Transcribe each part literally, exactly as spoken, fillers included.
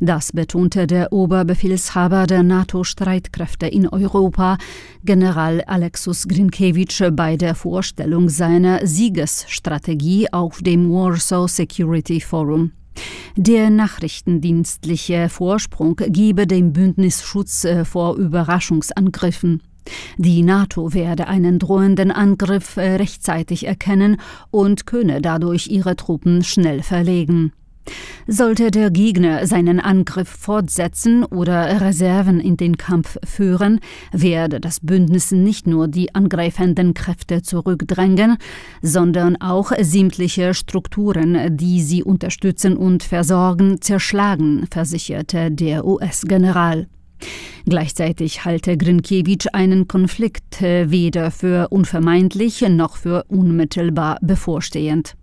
Das betonte der Oberbefehlshaber der NATO-Streitkräfte in Europa, General Alexus Grynkewicz, bei der Vorstellung seiner Siegesstrategie auf dem Warsaw Security Forum. Der nachrichtendienstliche Vorsprung gebe dem Bündnis Schutz vor Überraschungsangriffen. Die NATO werde einen drohenden Angriff rechtzeitig erkennen und könne dadurch ihre Truppen schnell verlegen. Sollte der Gegner seinen Angriff fortsetzen oder Reserven in den Kampf führen, werde das Bündnis nicht nur die angreifenden Kräfte zurückdrängen, sondern auch sämtliche Strukturen, die sie unterstützen und versorgen, zerschlagen, versicherte der U S-General. Gleichzeitig halte Grynkewicz einen Konflikt weder für unvermeidlich noch für unmittelbar bevorstehend.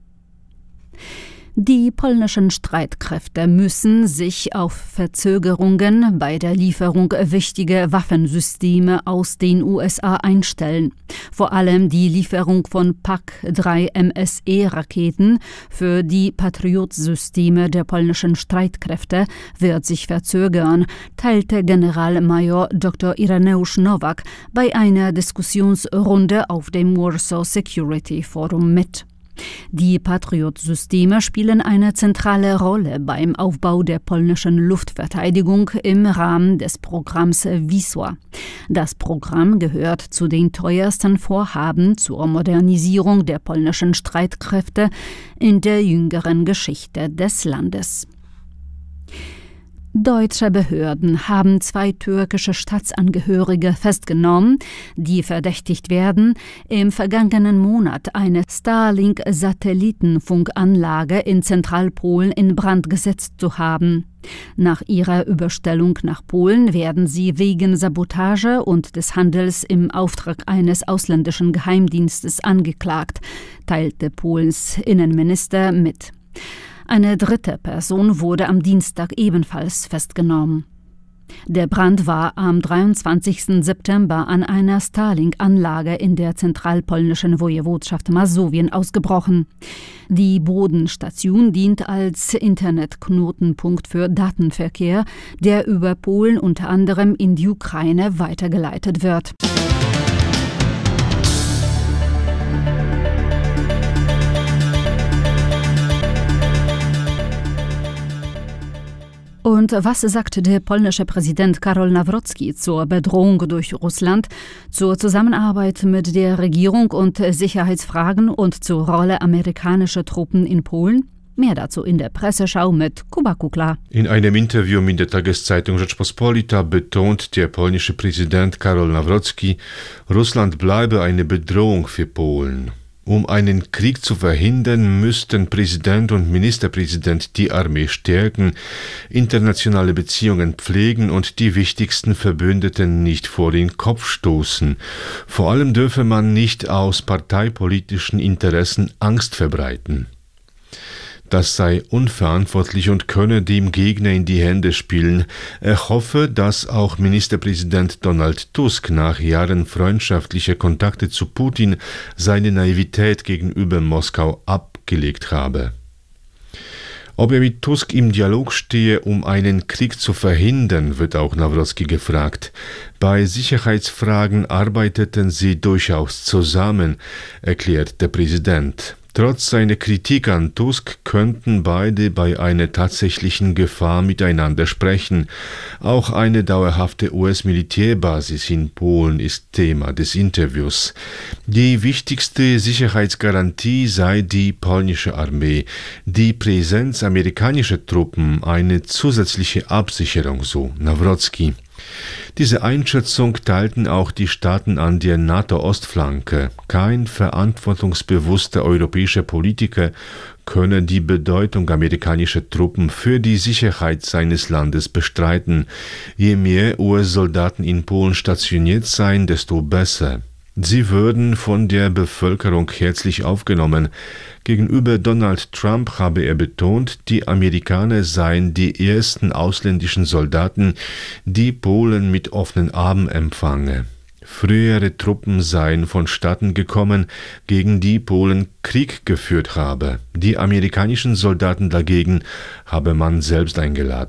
Die polnischen Streitkräfte müssen sich auf Verzögerungen bei der Lieferung wichtiger Waffensysteme aus den U S A einstellen. Vor allem die Lieferung von P A C drei M S E-Raketen für die Patriot-Systeme der polnischen Streitkräfte wird sich verzögern, teilte Generalmajor Doktor Ireneusz Nowak bei einer Diskussionsrunde auf dem Warsaw Security Forum mit. Die Patriot-Systeme spielen eine zentrale Rolle beim Aufbau der polnischen Luftverteidigung im Rahmen des Programms Wisła. Das Programm gehört zu den teuersten Vorhaben zur Modernisierung der polnischen Streitkräfte in der jüngeren Geschichte des Landes. Deutsche Behörden haben zwei türkische Staatsangehörige festgenommen, die verdächtigt werden, im vergangenen Monat eine Starlink-Satellitenfunkanlage in Zentralpolen in Brand gesetzt zu haben. Nach ihrer Überstellung nach Polen werden sie wegen Sabotage und des Handels im Auftrag eines ausländischen Geheimdienstes angeklagt, teilte Polens Innenminister mit. Eine dritte Person wurde am Dienstag ebenfalls festgenommen. Der Brand war am dreiundzwanzigsten September an einer Starlink-Anlage in der zentralpolnischen Wojewodschaft Masowien ausgebrochen. Die Bodenstation dient als Internetknotenpunkt für Datenverkehr, der über Polen unter anderem in die Ukraine weitergeleitet wird. Und was sagte der polnische Präsident Karol Nawrocki zur Bedrohung durch Russland, zur Zusammenarbeit mit der Regierung und Sicherheitsfragen und zur Rolle amerikanischer Truppen in Polen? Mehr dazu in der Presseschau mit Kuba Kukla. In einem Interview mit der Tageszeitung Rzeczpospolita betont der polnische Präsident Karol Nawrocki, Russland bleibe eine Bedrohung für Polen. Um einen Krieg zu verhindern, müssten Präsident und Ministerpräsident die Armee stärken, internationale Beziehungen pflegen und die wichtigsten Verbündeten nicht vor den Kopf stoßen. Vor allem dürfe man nicht aus parteipolitischen Interessen Angst verbreiten. Das sei unverantwortlich und könne dem Gegner in die Hände spielen. Er hoffe, dass auch Ministerpräsident Donald Tusk nach Jahren freundschaftlicher Kontakte zu Putin seine Naivität gegenüber Moskau abgelegt habe. Ob er mit Tusk im Dialog stehe, um einen Krieg zu verhindern, wird auch Nawrocki gefragt. Bei Sicherheitsfragen arbeiteten sie durchaus zusammen, erklärt der Präsident. Trotz seiner Kritik an Tusk könnten beide bei einer tatsächlichen Gefahr miteinander sprechen. Auch eine dauerhafte U S-Militärbasis in Polen ist Thema des Interviews. Die wichtigste Sicherheitsgarantie sei die polnische Armee, die Präsenz amerikanischer Truppen eine zusätzliche Absicherung, so Nawrocki. Diese Einschätzung teilten auch die Staaten an der NATO-Ostflanke. Kein verantwortungsbewusster europäischer Politiker könne die Bedeutung amerikanischer Truppen für die Sicherheit seines Landes bestreiten. Je mehr U S-Soldaten in Polen stationiert seien, desto besser. Sie würden von der Bevölkerung herzlich aufgenommen. Gegenüber Donald Trump habe er betont, die Amerikaner seien die ersten ausländischen Soldaten, die Polen mit offenen Armen empfange. Frühere Truppen seien von Staaten gekommen, gegen die Polen Krieg geführt habe. Die amerikanischen Soldaten dagegen habe man selbst eingeladen.